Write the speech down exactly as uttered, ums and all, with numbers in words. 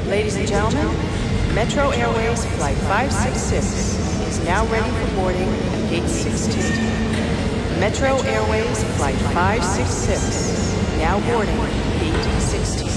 Ladies and gentlemen, Metro Airways Flight five six six is now ready for boarding at Gate sixteen. Metro Airways Flight five six six, now boarding Gate sixteen.